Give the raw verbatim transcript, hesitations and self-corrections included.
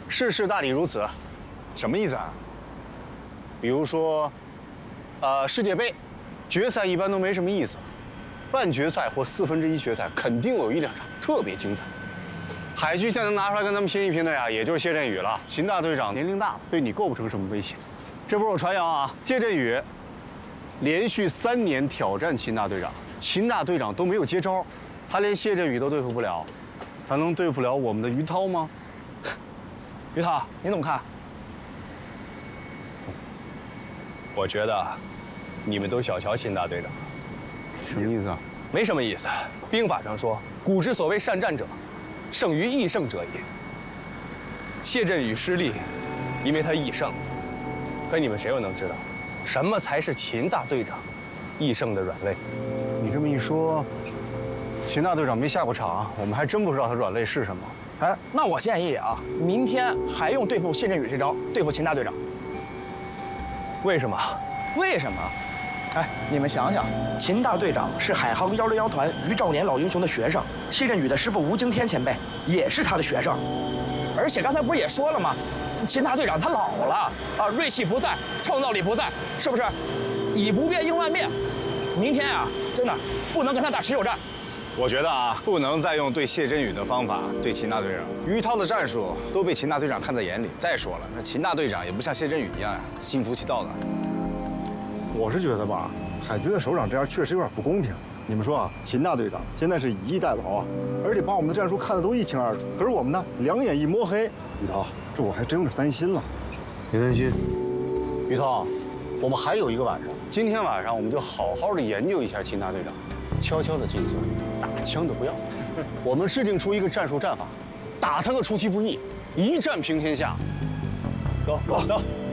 世事大抵如此。 什么意思啊？ 比如说，呃，世界杯决赛一般都没什么意思，半决赛或四分之一决赛肯定有一两场特别精彩。海军现在能拿出来跟他们拼一拼的呀，也就是谢振宇了。秦大队长年龄大了，对你构不成什么威胁。这不是我传谣啊，谢振宇连续三年挑战秦大队长，秦大队长都没有接招，他连谢振宇都对付不了，他能对付了我们的于涛吗？ 于涛，您怎么看？ 我觉得你们都小瞧秦大队长。 什么意思啊？ 没什么意思。兵法上说，古之所谓善战者，胜于易胜者也。谢振宇失利，因为他易胜。可你们谁又能知道，什么才是秦大队长易胜的软肋？ 你这么一说，秦大队长没下过场，我们还真不知道他软肋是什么。 哎，那我建议啊，明天还用对付谢振宇这招对付秦大队长。 为什么？ 为什么？哎，你们想想，秦大队长是海航幺零幺团于兆年老英雄的学生，谢振宇的师傅吴京天前辈也是他的学生。而且刚才不是也说了吗？秦大队长他老了啊，锐气不在，创造力不在，是不是？以不变应万变。明天啊，真的不能跟他打持久战。 我觉得啊，不能再用对谢振宇的方法对秦大队长。于涛的战术都被秦大队长看在眼里。再说了，那秦大队长也不像谢振宇一样呀，心浮气躁的。 我是觉得吧，海军的首长这样确实有点不公平。你们说啊，秦大队长现在是以逸待劳啊，而且把我们的战术看得都一清二楚。可是我们呢，两眼一摸黑。于涛，这我还真有点担心了。 别担心，于涛，我们还有一个晚上。今天晚上我们就好好的研究一下秦大队长，悄悄的进村，打枪的不要。我们制定出一个战术战法，打他个出其不意，一战平天下。走走走。